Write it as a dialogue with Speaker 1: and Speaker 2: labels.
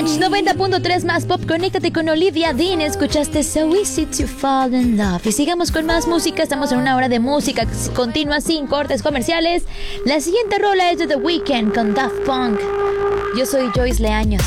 Speaker 1: 90.3 más pop. Conéctate con Olivia Dean. Escuchaste So Easy to Fall in Love. Y sigamos con más música. Estamos en una hora de música continua sin cortes comerciales. La siguiente rola es de The Weeknd con Daft Punk. Yo soy Joyce Leaños.